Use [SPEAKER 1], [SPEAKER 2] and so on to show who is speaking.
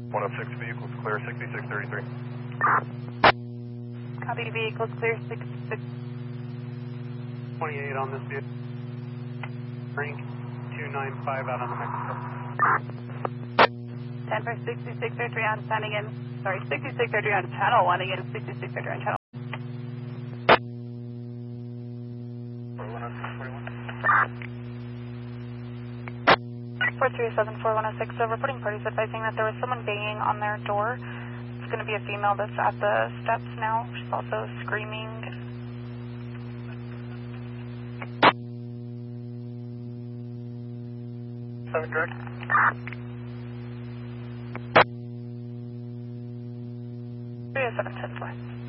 [SPEAKER 1] 106 vehicles clear, 6633.
[SPEAKER 2] Copy, vehicles clear, 66.
[SPEAKER 3] 28 on this vehicle. Rank 295 out on the Mexico.
[SPEAKER 2] 10 for 6633 on standing in, sorry, 6633 on channel 1 again, 6633 on channel. 437-4106, so reporting parties advising that there was someone banging on their door. It's going to be a female that's at the steps now. She's also screaming.
[SPEAKER 3] Seven direct.
[SPEAKER 2] 307 10 west.